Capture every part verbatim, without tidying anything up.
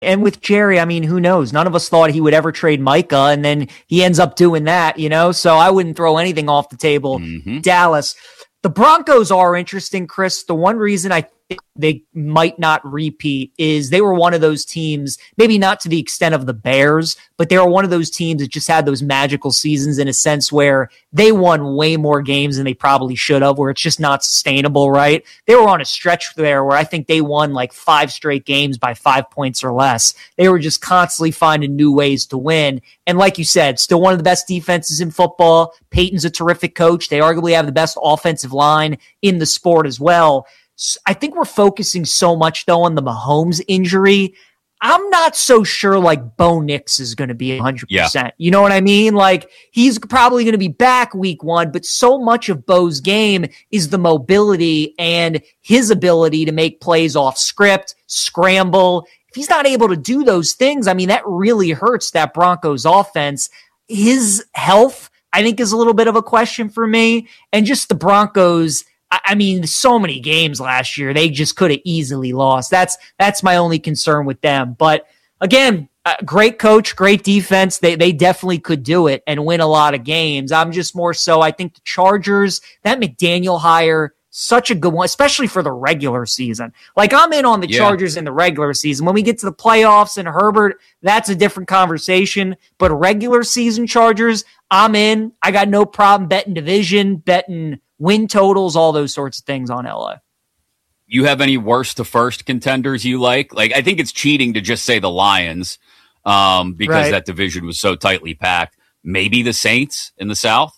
And with Jerry, I mean, who knows? None of us thought he would ever trade Micah, and then he ends up doing that, you know? So I wouldn't throw anything off the table. Mm-hmm. Dallas. The Broncos are interesting, Chris. The one reason I think they might not repeat is they were one of those teams, maybe not to the extent of the Bears, but they were one of those teams that just had those magical seasons in a sense where they won way more games than they probably should have, where it's just not sustainable, right? They were on a stretch there where I think they won like five straight games by five points or less. They were just constantly finding new ways to win. And like you said, still one of the best defenses in football. Peyton's a terrific coach. They arguably have the best offensive line in the sport as well. I think we're focusing so much, though, on the Mahomes injury. I'm not so sure, like, Bo Nix is going to be one hundred percent. Yeah. You know what I mean? Like, he's probably going to be back week one, but so much of Bo's game is the mobility and his ability to make plays off script, scramble. If he's not able to do those things, I mean, that really hurts that Broncos offense. His health, I think, is a little bit of a question for me. And just the Broncos, I mean, so many games last year, they just could have easily lost. That's that's my only concern with them. But again, uh, great coach, great defense. They they definitely could do it and win a lot of games. I'm just more so, I think the Chargers, that McDaniel hire, such a good one, especially for the regular season. Like, I'm in on the yeah. Chargers in the regular season. When we get to the playoffs and Herbert, that's a different conversation. But regular season Chargers, I'm in. I got no problem betting division, betting win totals, all those sorts of things on L A. You have any worst to first contenders you like? Like, I think it's cheating to just say the Lions um, because right. that division was so tightly packed. Maybe the Saints in the South?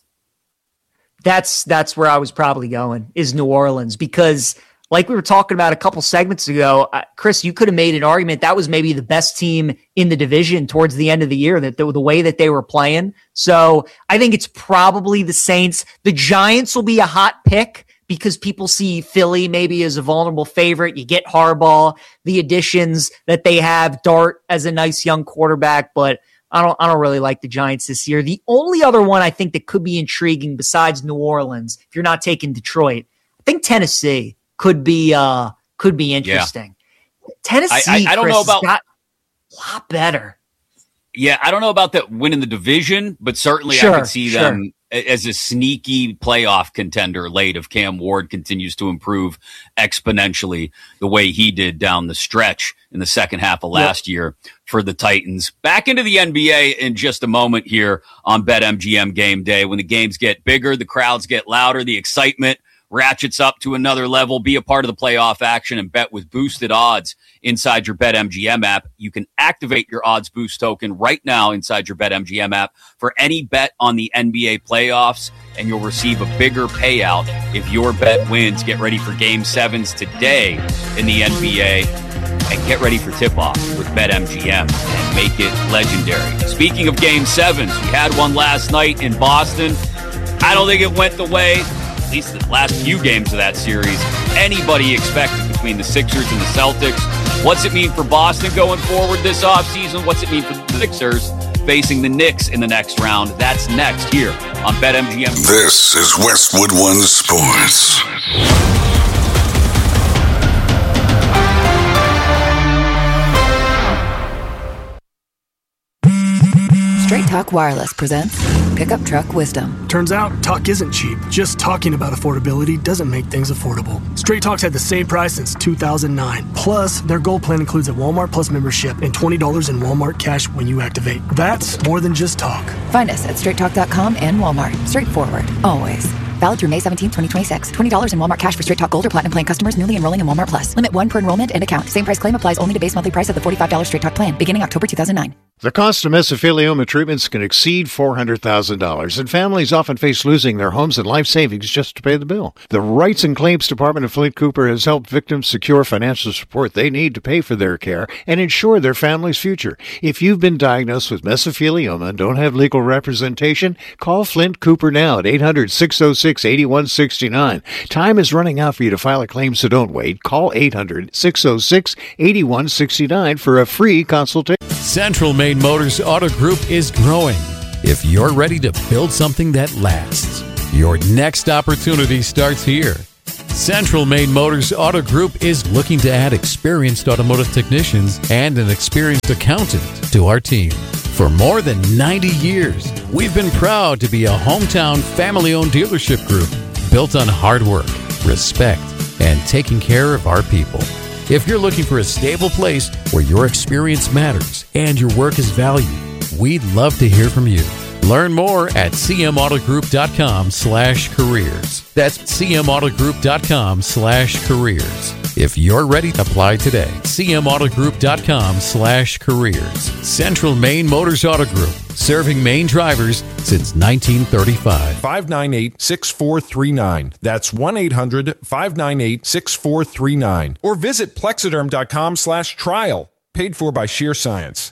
That's that's where I was probably going, is New Orleans, because like we were talking about a couple segments ago, uh, Chris, you could have made an argument that was maybe the best team in the division towards the end of the year, that the, the way that they were playing. So I think it's probably the Saints. The Giants will be a hot pick because people see Philly maybe as a vulnerable favorite. You get Harbaugh, the additions that they have, Dart as a nice young quarterback, but I don't I don't really like the Giants this year. The only other one I think that could be intriguing besides New Orleans, if you're not taking Detroit, I think Tennessee could be uh could be interesting. Yeah. Tennessee, I, I, I don't Chris, know about got a lot better. Yeah, I don't know about that winning the division, but certainly sure, I could see sure. them as a sneaky playoff contender late if Cam Ward continues to improve exponentially the way he did down the stretch in the second half of last yep. year for the Titans. Back into the N B A in just a moment here on BetMGM Game Day. When the games get bigger, the crowds get louder, the excitement ratchets up to another level. Be a part of the playoff action and bet with boosted odds inside your BetMGM app. You can activate your odds boost token right now inside your BetMGM app for any bet on the N B A playoffs, and you'll receive a bigger payout if your bet wins. Get ready for game sevens today in the N B A and get ready for tip-off with BetMGM and make it legendary. Speaking of game sevens, we had one last night in Boston. I don't think it went the way, at least the last few games of that series, anybody expected between the Sixers and the Celtics. What's it mean for Boston going forward this offseason? What's it mean for the Sixers facing the Knicks in the next round? That's next here on BetMGM. This is Westwood One Sports. Straight Talk Wireless presents Pickup Truck Wisdom. Turns out, talk isn't cheap. Just talking about affordability doesn't make things affordable. Straight Talk's had the same price since two thousand nine. Plus, their Gold plan includes a Walmart Plus membership and twenty dollars in Walmart cash when you activate. That's more than just talk. Find us at straight talk dot com and Walmart. Straightforward, always. Valid through May seventeenth, twenty twenty-six. twenty dollars in Walmart cash for Straight Talk Gold or Platinum plan customers newly enrolling in Walmart Plus. Limit one per enrollment and account. Same price claim applies only to base monthly price of the forty-five dollars Straight Talk plan, beginning October two thousand nine. The cost of mesothelioma treatments can exceed four hundred thousand dollars, and families often face losing their homes and life savings just to pay the bill. The Rights and Claims Department of Flint Cooper has helped victims secure financial support they need to pay for their care and ensure their family's future. If you've been diagnosed with mesothelioma and don't have legal representation, call Flint Cooper now at eight hundred, six oh six, eight one six nine. Time is running out for you to file a claim, so don't wait. Call eight hundred, six oh six, eight one six nine for a free consultation. Central Maine Motors Auto Group is growing. If you're ready to build something that lasts, your next opportunity starts here. Central Maine Motors Auto Group is looking to add experienced automotive technicians and an experienced accountant to our team. For more than ninety years, we've been proud to be a hometown family-owned dealership group built on hard work, respect, and taking care of our people. If you're looking for a stable place where your experience matters and your work is valued, we'd love to hear from you. Learn more at cmautogroup.com slash careers. That's cmautogroup.com slash careers. If you're ready, apply today. cmautogroup.com slash careers. Central Maine Motors Auto Group, serving Maine drivers since nineteen thirty-five. five nine eight, six four three nine. That's one eight hundred, five nine eight, six four three nine. Or visit plexiderm.com slash trial. Paid for by Sheer Science.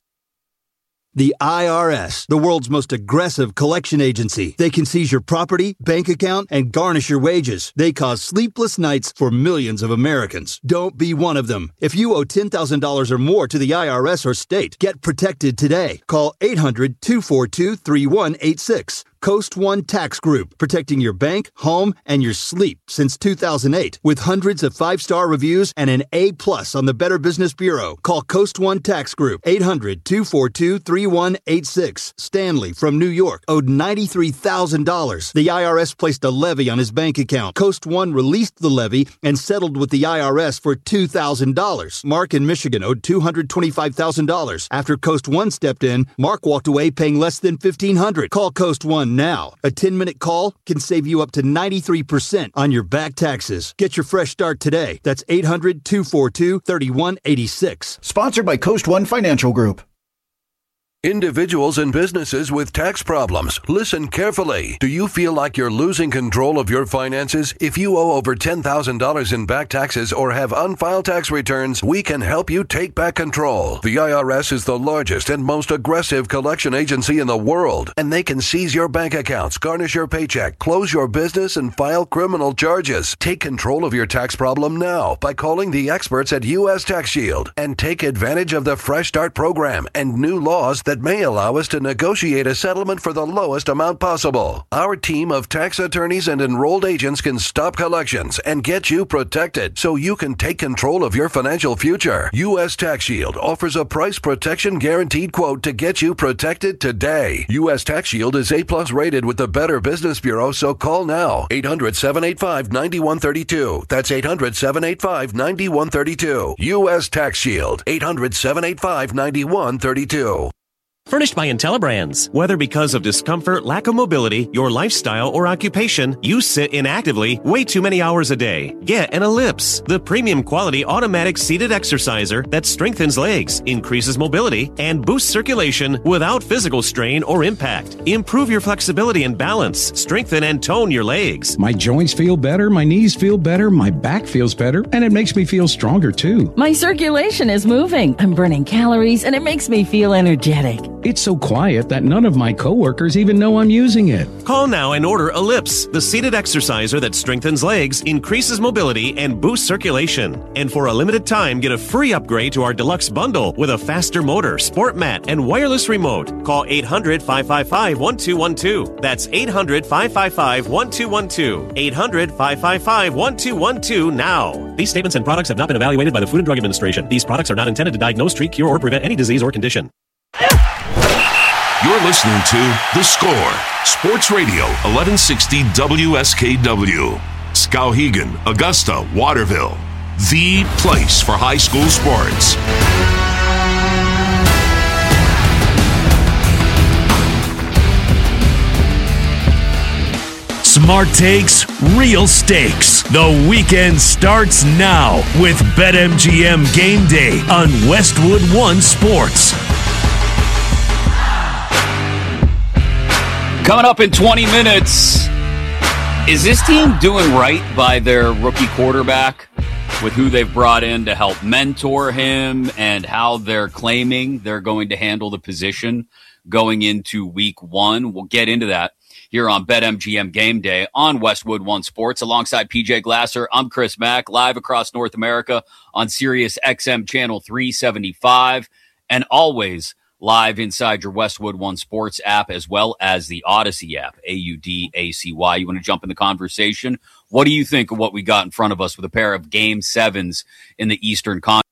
The I R S, the world's most aggressive collection agency. They can seize your property, bank account, and garnish your wages. They cause sleepless nights for millions of Americans. Don't be one of them. If you owe ten thousand dollars or more to the I R S or state, get protected today. Call eight hundred, two four two, three one eight six. Coast One Tax Group, protecting your bank, home, and your sleep since two thousand eight. With hundreds of five-star reviews and an A plus on the Better Business Bureau. Call Coast One Tax Group, eight hundred, two four two, three one eight six. Stanley from New York owed ninety-three thousand dollars. The I R S placed a levy on his bank account. Coast One released the levy and settled with the I R S for two thousand dollars. Mark in Michigan owed two hundred twenty-five thousand dollars. After Coast One stepped in, Mark walked away paying less than fifteen hundred dollars. Call Coast One now. A ten-minute call can save you up to ninety-three percent on your back taxes. Get your fresh start today. That's eight hundred, two four two, three one eight six. Sponsored by Coast One Financial Group. Individuals and businesses with tax problems, listen carefully. Do you feel like you're losing control of your finances? If you owe over ten thousand dollars in back taxes or have unfiled tax returns, we can help you take back control. The I R S is the largest and most aggressive collection agency in the world, and they can seize your bank accounts, garnish your paycheck, close your business, and file criminal charges. Take control of your tax problem now by calling the experts at U S Tax Shield and take advantage of the Fresh Start program and new laws that that may allow us to negotiate a settlement for the lowest amount possible. Our team of tax attorneys and enrolled agents can stop collections and get you protected so you can take control of your financial future. U S Tax Shield offers a price protection guaranteed quote to get you protected today. U S Tax Shield is A plus rated with the Better Business Bureau, so call now. eight hundred, seven eight five, nine one three two. That's eight hundred, seven eight five, nine one three two. U S Tax Shield. eight hundred, seven eight five, nine one three two. Furnished by IntelliBrands. Whether because of discomfort, lack of mobility, your lifestyle, or occupation, you sit inactively way too many hours a day. Get an Ellipse, the premium quality automatic seated exerciser that strengthens legs, increases mobility, and boosts circulation without physical strain or impact. Improve your flexibility and balance. Strengthen and tone your legs. My joints feel better, my knees feel better, my back feels better, and it makes me feel stronger too. My circulation is moving. I'm burning calories, and it makes me feel energetic. It's so quiet that none of my coworkers even know I'm using it. Call now and order Ellipse, the seated exerciser that strengthens legs, increases mobility, and boosts circulation. And for a limited time, get a free upgrade to our deluxe bundle with a faster motor, sport mat, and wireless remote. Call eight hundred, five five five, one two one two. That's eight hundred, five five five, one two one two. eight hundred, five five five, one two one two now. These statements and products have not been evaluated by the Food and Drug Administration. These products are not intended to diagnose, treat, cure, or prevent any disease or condition. You're listening to The Score, Sports Radio, eleven sixty W S K W. Skowhegan, Augusta, Waterville. The place for high school sports. Smart takes, real stakes. The weekend starts now with BetMGM Game Day on Westwood One Sports. Coming up in twenty minutes, is this team doing right by their rookie quarterback with who they've brought in to help mentor him and how they're claiming they're going to handle the position going into week one? We'll get into that here on BetMGM Game Day on Westwood One Sports alongside P J Glasser. I'm Chris Mack, live across North America on Sirius X M Channel three seventy-five and always live inside your Westwood One Sports app, as well as the Odyssey app, A U D A C Y. You want to jump in the conversation? What do you think of what we got in front of us with a pair of game sevens in the Eastern Conference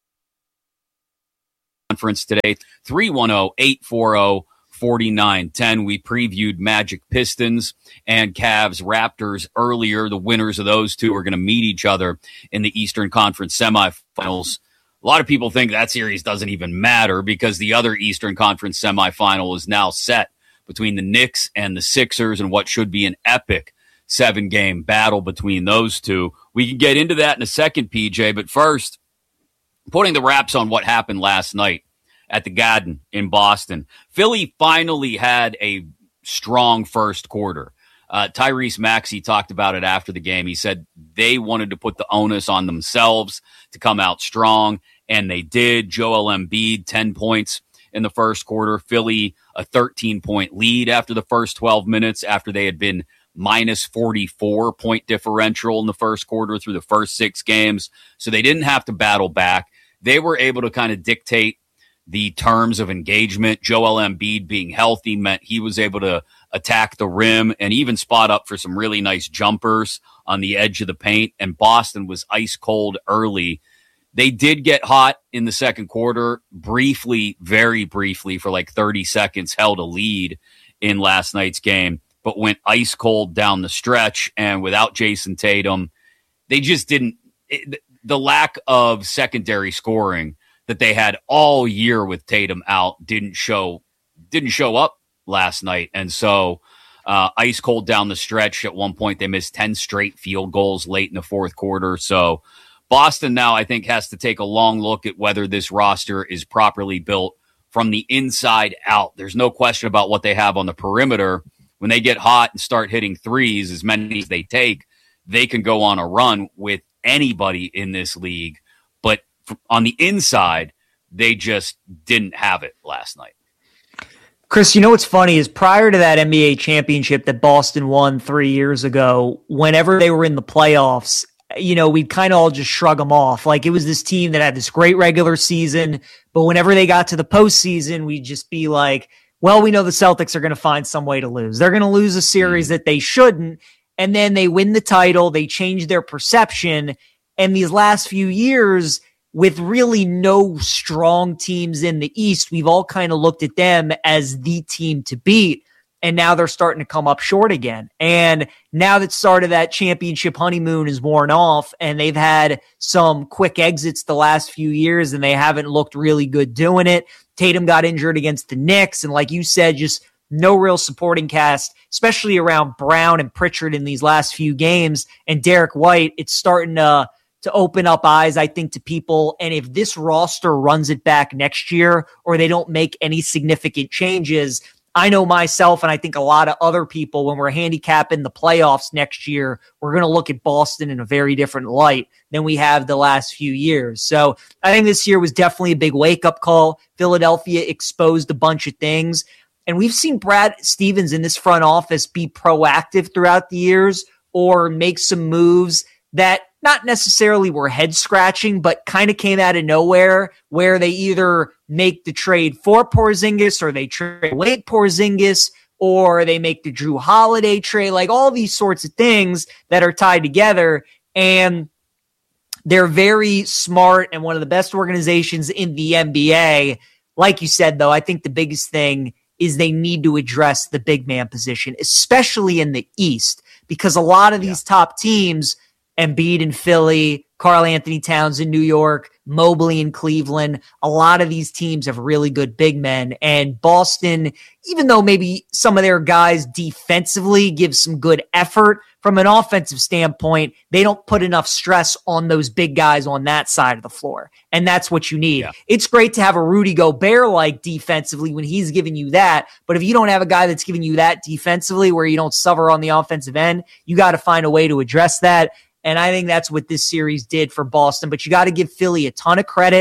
today? three one zero, eight four zero, four nine one zero. We previewed Magic Pistons and Cavs Raptors earlier. The winners of those two are going to meet each other in the Eastern Conference semifinals. A lot of people think that series doesn't even matter because the other Eastern Conference semifinal is now set between the Knicks and the Sixers and what should be an epic seven-game battle between those two. We can get into that in a second, P J, but first, putting the wraps on what happened last night at the Garden in Boston. Philly finally had a strong first quarter. Uh, Tyrese Maxey talked about it after the game. He said they wanted to put the onus on themselves to come out strong, and they did. Joel Embiid, ten points in the first quarter. Philly, a thirteen-point lead after the first twelve minutes, after they had been minus forty-four point differential in the first quarter through the first six games. So they didn't have to battle back. They were able to kind of dictate the terms of engagement. Joel Embiid being healthy meant he was able to attack the rim and even spot up for some really nice jumpers on the edge of the paint. And Boston was ice cold early. They did get hot in the second quarter, briefly, very briefly, for like thirty seconds, held a lead in last night's game, but went ice cold down the stretch. And without Jason Tatum, they just didn't, it, the lack of secondary scoring that they had all year with Tatum out didn't show, didn't show up last night. And so uh, ice cold down the stretch. At one point, they missed ten straight field goals late in the fourth quarter. So Boston now, I think, has to take a long look at whether this roster is properly built from the inside out. There's no question about what they have on the perimeter. When they get hot and start hitting threes, as many as they take, they can go on a run with anybody in this league. But on the inside, they just didn't have it last night. Chris, you know what's funny is prior to that N B A championship that Boston won three years ago, whenever they were in the playoffs, you know, we'd kind of all just shrug them off. Like it was this team that had this great regular season, but whenever they got to the postseason, we'd just be like, well, we know the Celtics are going to find some way to lose. They're going to lose a series that they shouldn't. And then they win the title. They change their perception. And these last few years, with really no strong teams in the East, we've all kind of looked at them as the team to beat. And now they're starting to come up short again. And now that start of that championship honeymoon is worn off and they've had some quick exits the last few years and they haven't looked really good doing it. Tatum got injured against the Knicks. And like you said, just no real supporting cast, especially around Brown and Pritchard in these last few games. And Derek White, it's starting to, to open up eyes, I think, to people. And if this roster runs it back next year or they don't make any significant changes, I know myself, and I think a lot of other people, when we're handicapping the playoffs next year, we're going to look at Boston in a very different light than we have the last few years. So I think this year was definitely a big wake-up call. Philadelphia exposed a bunch of things. And we've seen Brad Stevens in this front office be proactive throughout the years or make some moves that not necessarily were head-scratching, but kind of came out of nowhere, where they either make the trade for Porzingis or they trade away Porzingis or they make the Drew Holiday trade, like all these sorts of things that are tied together. And they're very smart and one of the best organizations in the N B A. Like you said, though, I think the biggest thing is they need to address the big man position, especially in the East, because a lot of these yeah. top teams, Embiid in Philly, Karl Anthony Towns in New York, Mobley in Cleveland, a lot of these teams have really good big men. And Boston, even though maybe some of their guys defensively give some good effort, from an offensive standpoint, they don't put enough stress on those big guys on that side of the floor. And that's what you need. Yeah. It's great to have a Rudy Gobert-like defensively when he's giving you that. But if you don't have a guy that's giving you that defensively where you don't suffer on the offensive end, you got to find a way to address that. And I think that's what this series did for Boston. But you got to give Philly a ton of credit.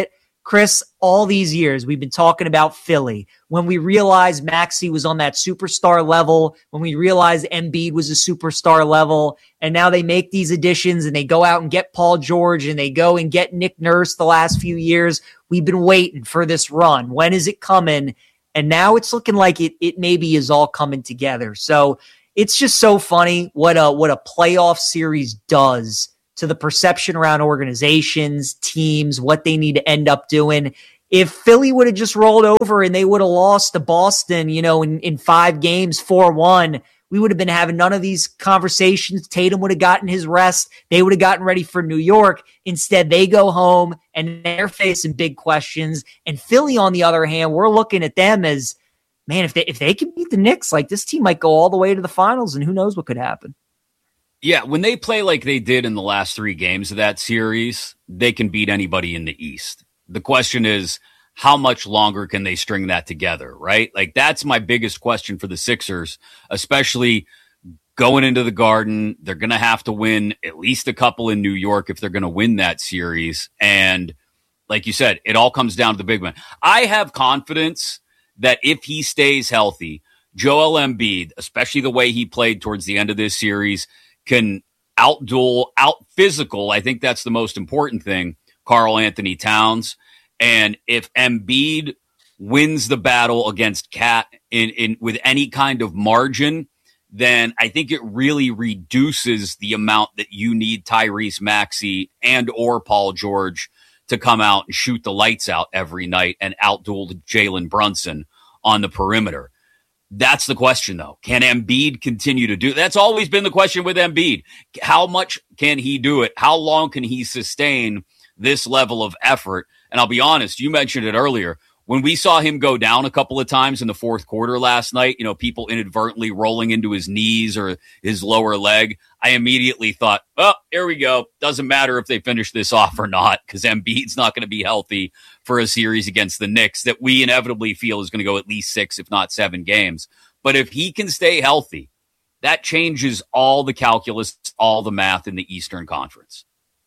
Chris, all these years we've been talking about Philly. When we realized Maxey was on that superstar level, when we realized Embiid was a superstar level, and now they make these additions and they go out and get Paul George and they go and get Nick Nurse the last few years. We've been waiting for this run. When is it coming? And now it's looking like it, it maybe is all coming together. So it's just so funny what a, what a playoff series does to the perception around organizations, teams, what they need to end up doing. If Philly would have just rolled over and they would have lost to Boston, you know, in, in five games, four one, we would have been having none of these conversations. Tatum would have gotten his rest. They would have gotten ready for New York. Instead, they go home and they're facing big questions. And Philly, on the other hand, we're looking at them as, man, if they, if they can beat the Knicks, like this team might go all the way to the finals and who knows what could happen. Yeah, when they play like they did in the last three games of that series, they can beat anybody in the East. The question is, how much longer can they string that together, right? Like, that's my biggest question for the Sixers, especially going into the Garden. They're going to have to win at least a couple in New York if they're going to win that series. And like you said, it all comes down to the big man. I have confidence that if he stays healthy, Joel Embiid, especially the way he played towards the end of this series, can outduel, out-physical, I think that's the most important thing, Karl Anthony Towns. And if Embiid wins the battle against Cat in, in with any kind of margin, then I think it really reduces the amount that you need Tyrese Maxey and or Paul George to come out and shoot the lights out every night and outduel Jalen Brunson on the perimeter. That's the question, though. Can Embiid continue to do? That's always been the question with Embiid. How much can he do it? How long can he sustain this level of effort? And I'll be honest, you mentioned it earlier. When we saw him go down a couple of times in the fourth quarter last night, you know, people inadvertently rolling into his knees or his lower leg, I immediately thought, oh, here we go. Doesn't matter if they finish this off or not, because Embiid's not going to be healthy for a series against the Knicks that we inevitably feel is going to go at least six, if not seven games. But if he can stay healthy, that changes all the calculus, all the math in the Eastern Conference.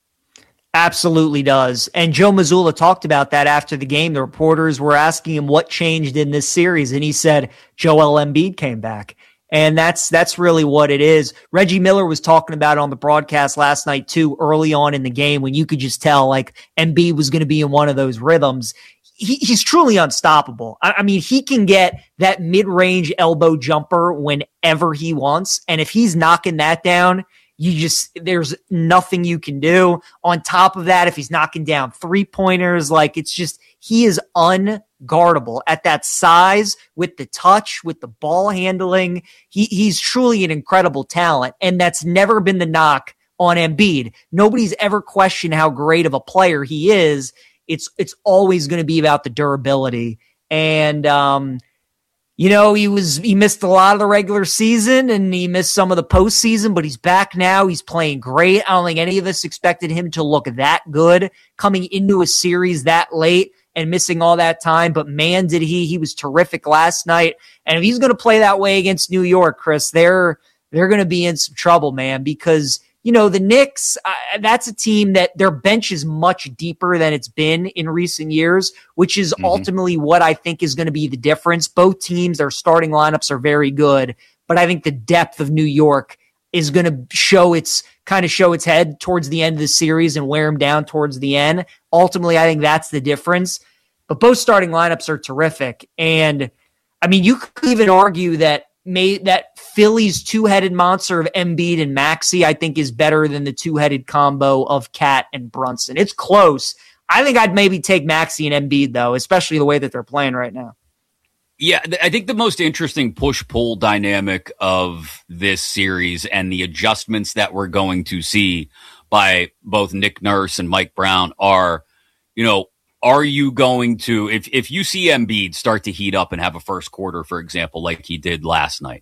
Absolutely does. And Joe Mazzulla talked about that after the game. The reporters were asking him what changed in this series, and he said Joel Embiid came back. And that's that's really what it is. Reggie Miller was talking about it on the broadcast last night too, early on in the game, when you could just tell like Embiid was going to be in one of those rhythms. He, he's truly unstoppable. I, I mean, he can get that mid-range elbow jumper whenever he wants. And if he's knocking that down, you just, there's nothing you can do. On top of that, if he's knocking down three pointers, like it's just, he is unguardable at that size, with the touch, with the ball handling. He, he's truly an incredible talent. And that's never been the knock on Embiid. Nobody's ever questioned how great of a player he is. It's, it's always going to be about the durability. And, um, You know, he was, he missed a lot of the regular season and he missed some of the postseason, but he's back now. He's playing great. I don't think any of us expected him to look that good coming into a series that late and missing all that time. But man, did he, he was terrific last night. And if he's going to play that way against New York, Chris, they're, they're going to be in some trouble, man, because you know, the Knicks, uh, that's a team that their bench is much deeper than it's been in recent years, which is mm-hmm. ultimately what I think is going to be the difference. Both teams, their starting lineups are very good, but I think the depth of New York is going to show its kind of show its head towards the end of the series and wear them down towards the end. Ultimately, I think that's the difference. But both starting lineups are terrific. And I mean, you could even argue that Made that Philly's two-headed monster of Embiid and Maxey, I think, is better than the two-headed combo of Cat and Brunson. It's close. I think I'd maybe take Maxey and Embiid, though, especially the way that they're playing right now. Yeah, I think the most interesting push-pull dynamic of this series and the adjustments that we're going to see by both Nick Nurse and Mike Brown are, you know, are you going to, if if you see Embiid start to heat up and have a first quarter, for example, like he did last night,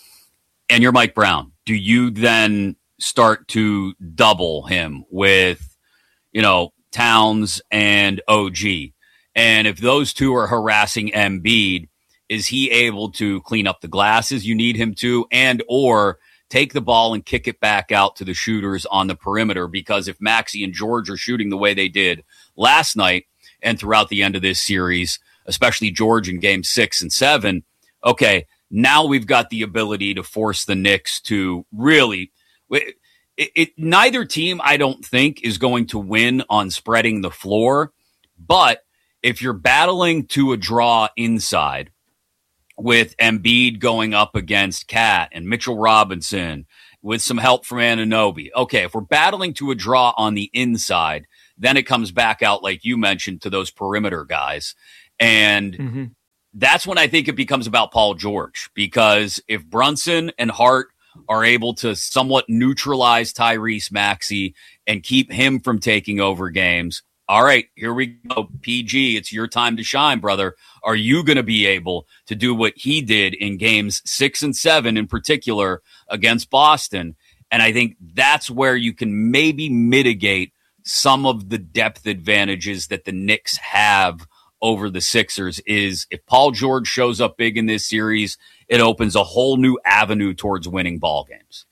and you're Mike Brown, do you then start to double him with, you know, Towns and O G? And if those two are harassing Embiid, is he able to clean up the glasses you need him to, and or take the ball and kick it back out to the shooters on the perimeter? Because if Maxey and George are shooting the way they did last night, and throughout the end of this series, especially George in game six and seven. Okay, now we've got the ability to force the Knicks to really it, it, neither team, I don't think, is going to win on spreading the floor. But if you're battling to a draw inside with Embiid going up against Cat and Mitchell Robinson with some help from Anunoby, okay, if we're battling to a draw on the inside, then it comes back out, like you mentioned, to those perimeter guys. And mm-hmm. that's when I think it becomes about Paul George, because if Brunson and Hart are able to somewhat neutralize Tyrese Maxey and keep him from taking over games, all right, here we go. P G, it's your time to shine, brother. Are you going to be able to do what he did in games six and seven in particular against Boston? And I think that's where you can maybe mitigate some of the depth advantages that the Knicks have over the Sixers. Is if Paul George shows up big in this series, it opens a whole new avenue towards winning ball games.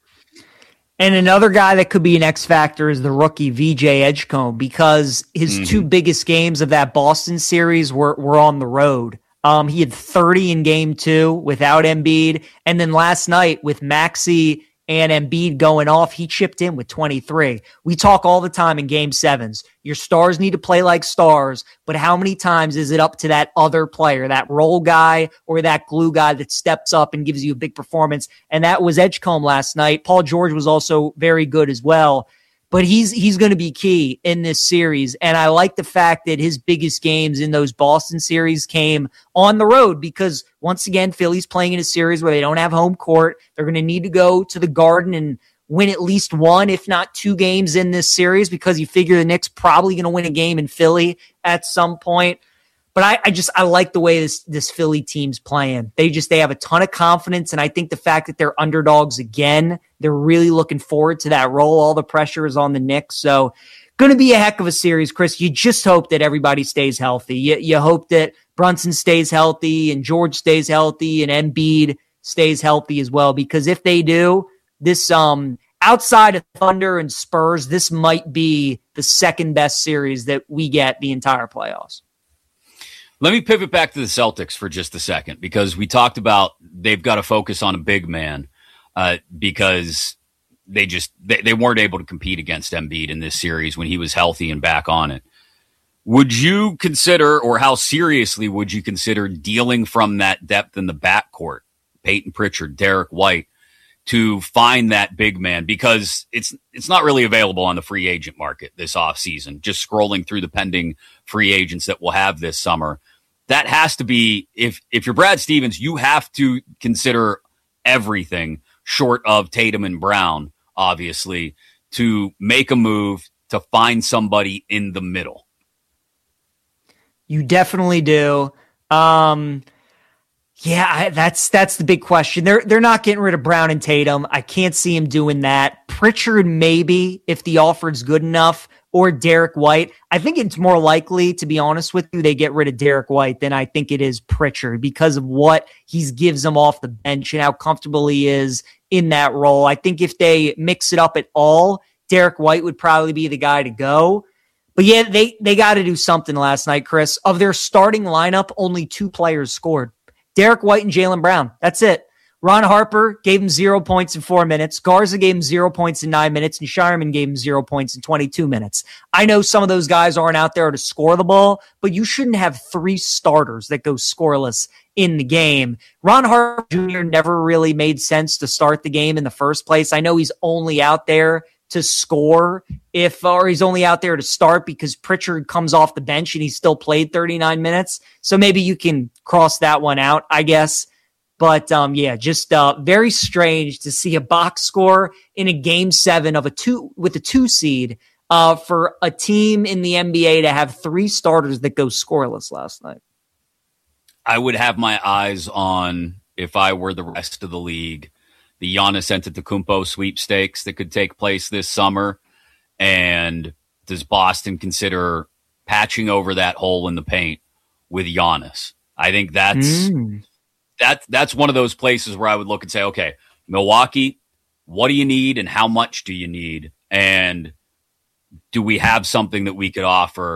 And another guy that could be an X factor is the rookie V J Edgecombe, because his mm-hmm. two biggest games of that Boston series were, were on the road. Um, he had thirty in game two without Embiid. And then last night with Maxey and Embiid going off, he chipped in with twenty-three. We talk all the time in game sevens. Your stars need to play like stars, but how many times is it up to that other player, that role guy or that glue guy that steps up and gives you a big performance? And that was Edgecombe last night. Paul George was also very good as well, but he's he's going to be key in this series. And I like the fact that his biggest games in those Boston series came on the road, because once again, Philly's playing in a series where they don't have home court. They're going to need to go to the Garden and win at least one, if not two games in this series, because you figure the Knicks probably going to win a game in Philly at some point. But I, I just, I like the way this, this Philly team's playing. They just, they have a ton of confidence. And I think the fact that they're underdogs again, they're really looking forward to that role. All the pressure is on the Knicks. So going to be a heck of a series, Chris. You just hope that everybody stays healthy. You, you hope that Brunson stays healthy and George stays healthy and Embiid stays healthy as well. Because if they do, this, um, outside of Thunder and Spurs, this might be the second best series that we get the entire playoffs. Let me pivot back to the Celtics for just a second, because we talked about they've got to focus on a big man uh, because they just they, they weren't able to compete against Embiid in this series when he was healthy and back on it. Would you consider, or how seriously would you consider dealing from that depth in the backcourt, Peyton Pritchard, Derek White, to find that big man? Because it's it's not really available on the free agent market this offseason. Just scrolling through the pending free agents that we'll have this summer, that has to be, if if you're Brad Stevens, you have to consider everything short of Tatum and Brown, obviously, to make a move to find somebody in the middle. You definitely do. Um, yeah, I, that's that's the big question. They're they're not getting rid of Brown and Tatum. I can't see him doing that. Pritchard, maybe, if the offer's good enough, or Derek White. I think it's more likely, to be honest with you, they get rid of Derek White than I think it is Pritchard, because of what he gives them off the bench and how comfortable he is in that role. I think if they mix it up at all, Derek White would probably be the guy to go. But yeah, they, they got to do something last night, Chris. Of their starting lineup, only two players scored. Derek White and Jaylen Brown. That's it. Ron Harper gave him zero points in four minutes. Garza gave him zero points in nine minutes. And Shireman gave him zero points in twenty-two minutes. I know some of those guys aren't out there to score the ball, but you shouldn't have three starters that go scoreless in the game. Ron Harper Junior never really made sense to start the game in the first place. I know he's only out there to score if, or he's only out there to start because Pritchard comes off the bench and he still played thirty-nine minutes. So maybe you can cross that one out, I guess. But um, yeah, just uh, very strange to see a box score in a game seven of a two with a two seed uh, for a team in the N B A to have three starters that go scoreless last night. I would have my eyes on, if I were the rest of the league, the Giannis Antetokounmpo sweepstakes that could take place this summer. And does Boston consider patching over that hole in the paint with Giannis? I think that's mm. that that's one of those places where I would look and say, okay, Milwaukee, what do you need and how much do you need? And do we have something that we could offer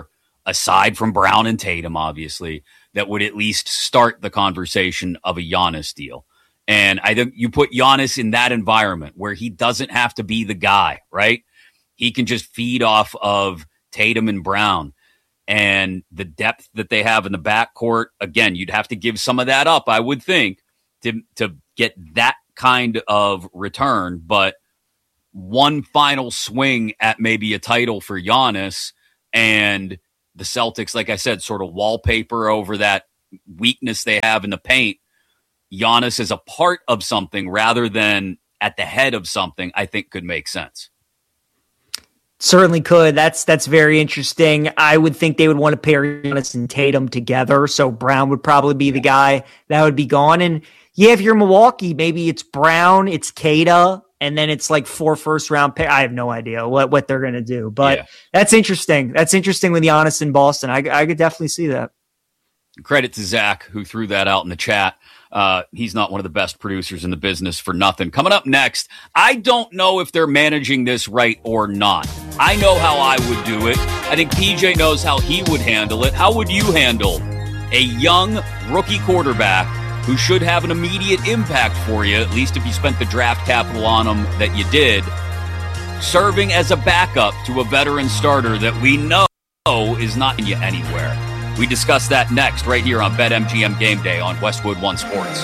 aside from Brown and Tatum, obviously, that would at least start the conversation of a Giannis deal. And I think you put Giannis in that environment where he doesn't have to be the guy, right? He can just feed off of Tatum and Brown. And the depth that they have in the backcourt, again, you'd have to give some of that up, I would think, to to get that kind of return. But one final swing at maybe a title for Giannis, and the Celtics, like I said, sort of wallpaper over that weakness they have in the paint. Giannis is a part of something rather than at the head of something, I think could make sense. Certainly could. That's that's very interesting. I would think they would want to pair Giannis and Tatum together, so Brown would probably be the guy that would be gone. And yeah, if you're Milwaukee, maybe it's Brown, it's Keita, and then it's like four first round pick. I have no idea what, what they're going to do, but yeah. that's interesting. That's interesting with Giannis in Boston. I, I could definitely see that. Credit to Zach, who threw that out in the chat. Uh, he's not one of the best producers in the business for nothing. Coming up next, I don't know if they're managing this right or not. I know how I would do it. I think P J knows how he would handle it. How would you handle a young rookie quarterback who should have an immediate impact for you, at least if you spent the draft capital on him that you did, serving as a backup to a veteran starter that we know is not getting you anywhere? We discuss that next right here on BetMGM Game Day on Westwood One Sports.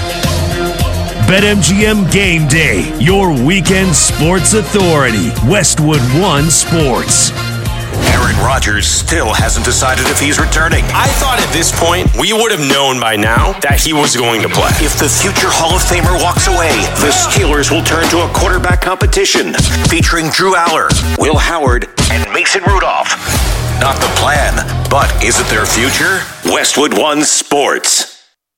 BetMGM Game Day, your weekend sports authority. Westwood One Sports. Aaron Rodgers still hasn't decided if he's returning. I thought at this point we would have known by now that he was going to play. If the future Hall of Famer walks away, the Steelers will turn to a quarterback competition featuring Drew Aller, Will Howard, and Mason Rudolph. Not the plan, but is it their future? Westwood One Sports.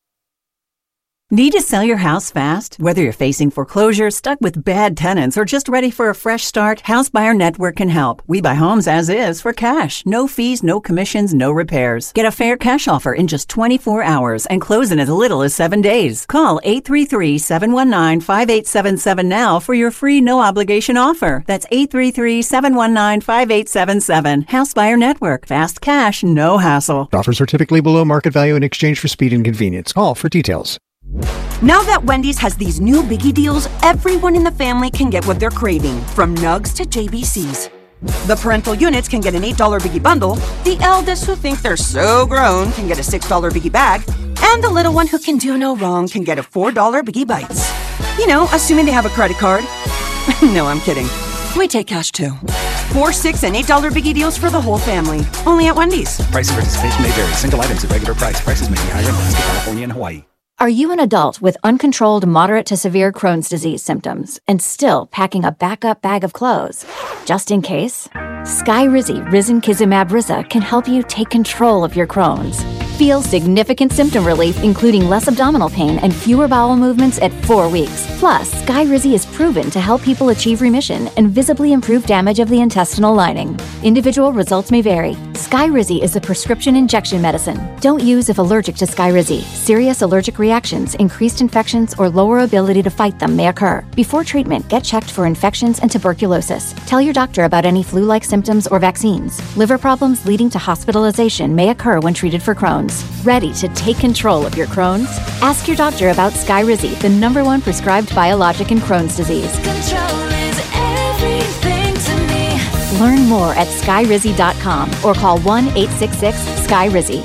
Need to sell your house fast? Whether you're facing foreclosure, stuck with bad tenants, or just ready for a fresh start, House Buyer Network can help. We buy homes as is for cash. No fees, no commissions, no repairs. Get a fair cash offer in just twenty-four hours and close in as little as seven days. Call eight three three, seven one nine, five eight seven seven now for your free no-obligation offer. That's eight three three, seven one nine, five eight seven seven. House Buyer Network. Fast cash, no hassle. Offers are typically below market value in exchange for speed and convenience. Call for details. Now that Wendy's has these new biggie deals, everyone in the family can get what they're craving, from nugs to J B Cs. The parental units can get an eight dollar biggie bundle, the eldest who think they're so grown can get a six dollar biggie bag, and the little one who can do no wrong can get a four dollar biggie bites. You know, assuming they have a credit card. No, I'm kidding. We take cash too. Four, six, and eight dollar biggie deals for the whole family. Only at Wendy's. Price and participation may vary. Single items at regular price. Prices may be higher in Alaska, California, and Hawaii. Are you an adult with uncontrolled moderate to severe Crohn's disease symptoms and still packing a backup bag of clothes? Just in case? Skyrizi Risankizumab Riza can help you take control of your Crohn's. Feel significant symptom relief, including less abdominal pain and fewer bowel movements at four weeks. Plus, Skyrizi is proven to help people achieve remission and visibly improve damage of the intestinal lining. Individual results may vary. Skyrizi is a prescription injection medicine. Don't use if allergic to Skyrizi. Serious allergic reactions, increased infections, or lower ability to fight them may occur. Before treatment, get checked for infections and tuberculosis. Tell your doctor about any flu-like symptoms or vaccines. Liver problems leading to hospitalization may occur when treated for Crohn's. Ready to take control of your Crohn's? Ask your doctor about Skyrizi, the number one prescribed biologic in Crohn's disease. Control is everything to me. Learn more at skyrizi dot com or call one eight six six Skyrizi.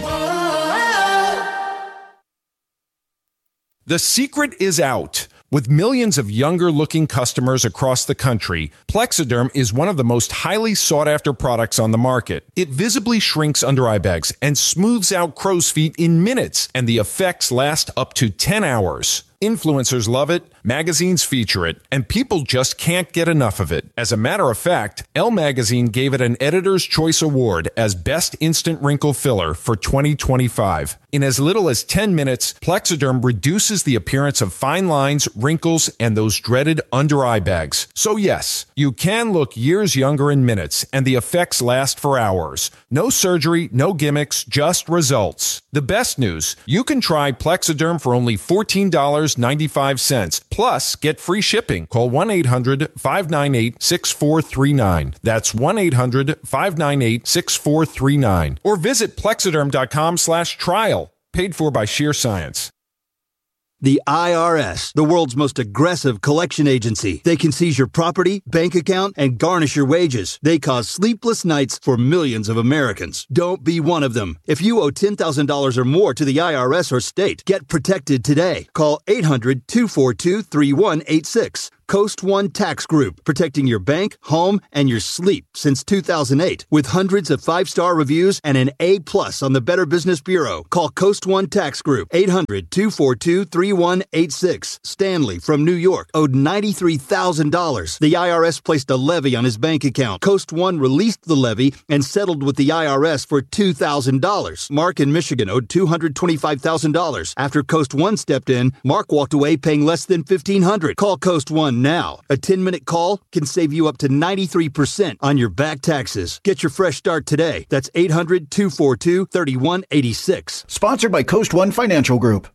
The secret is out. With millions of younger-looking customers across the country, Plexiderm is one of the most highly sought-after products on the market. It visibly shrinks under-eye bags and smooths out crow's feet in minutes, and the effects last up to ten hours. Influencers love it, magazines feature it, and people just can't get enough of it. As a matter of fact, Elle Magazine gave it an Editor's Choice Award as Best Instant Wrinkle Filler for twenty twenty-five. In as little as ten minutes, Plexiderm reduces the appearance of fine lines, wrinkles, and those dreaded under-eye bags. So yes, you can look years younger in minutes, and the effects last for hours. No surgery, no gimmicks, just results. The best news, you can try Plexiderm for only fourteen dollars dollars and ninety-five cents. Plus, get free shipping. Call one eight hundred five nine eight six four three nine. That's one eight hundred five nine eight six four three nine. Or visit plexiderm.com slash trial. Paid for by Sheer Science. The I R S, the world's most aggressive collection agency. They can seize your property, bank account, and garnish your wages. They cause sleepless nights for millions of Americans. Don't be one of them. If you owe ten thousand dollars or more to the I R S or state, get protected today. Call eight hundred two four two three one eight six. Coast One Tax Group, protecting your bank, home, and your sleep since two thousand eight. With hundreds of five-star reviews and an A plus on the Better Business Bureau. Call Coast One Tax Group, eight hundred two four two three one eight six. Stanley from New York owed ninety-three thousand dollars. The I R S placed a levy on his bank account. Coast One released the levy and settled with the I R S for two thousand dollars. Mark in Michigan owed two hundred twenty-five thousand dollars. After Coast One stepped in, Mark walked away paying less than fifteen hundred dollars. Call Coast One now. A ten-minute call can save you up to ninety-three percent on your back taxes. Get your fresh start today. That's eight hundred two four two three one eight six. Sponsored by Coast One Financial Group.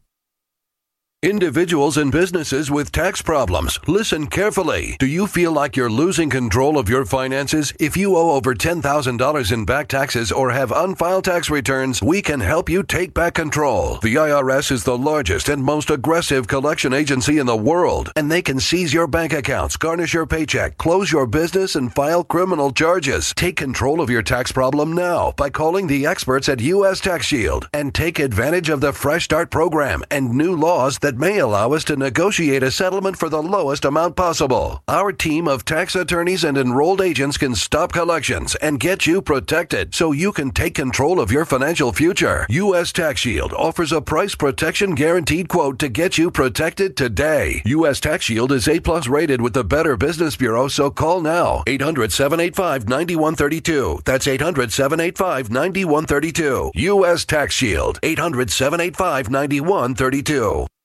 Individuals and businesses with tax problems, listen carefully. Do you feel like you're losing control of your finances? If you owe over ten thousand dollars in back taxes or have unfiled tax returns, we can help you take back control. The I R S is the largest and most aggressive collection agency in the world, and they can seize your bank accounts, garnish your paycheck, close your business, and file criminal charges. Take control of your tax problem now by calling the experts at U S Tax Shield and take advantage of the Fresh Start program and new laws that that may allow us to negotiate a settlement for the lowest amount possible. Our team of tax attorneys and enrolled agents can stop collections and get you protected so you can take control of your financial future. U S Tax Shield offers a price protection guaranteed quote to get you protected today. U S Tax Shield is A plus rated with the Better Business Bureau, so call now. eight hundred seven eight five nine one three two. That's eight hundred seven eight five nine one three two. U S Tax Shield. eight hundred seven eight five nine one three two.